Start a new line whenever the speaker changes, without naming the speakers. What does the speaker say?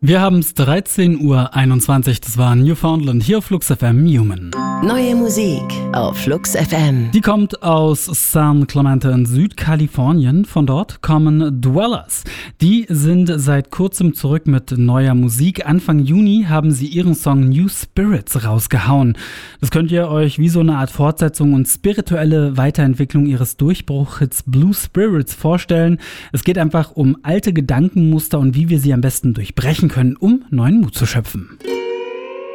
Wir haben es 13:21 Uhr, das war Newfoundland hier auf Flux FM Human.
Neue Musik auf Flux FM.
Die kommt aus San Clemente in Südkalifornien. Von dort kommen Dwellers. Die sind seit kurzem zurück mit neuer Musik. Anfang Juni haben sie ihren Song New Spirits rausgehauen. Das könnt ihr euch wie so eine Art Fortsetzung und spirituelle Weiterentwicklung ihres Durchbruchhits Blue Spirits vorstellen. Es geht einfach um alte Gedankenmuster und wie wir sie am besten durchbrechen können, um neuen Mut zu schöpfen.